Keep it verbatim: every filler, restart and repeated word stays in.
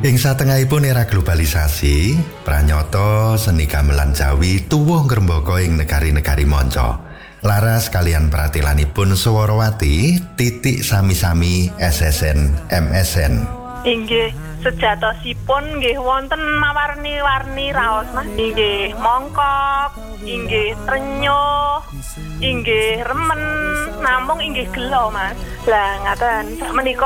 Ing satengahipun era globalisasi, pranyata seni gamelan Jawi tuwuh ngrembaka ing negari-negari manca. Laras kalian pratilanipun Swarawati, titik sami-sami S S N M S N. Inggih, sejatosipun nggih wonten mawarni-warni raos Mas. Inggih mongkok, inggih trenyuh, inggih remen, namung inggih gelo Mas. Lah ngaten, menika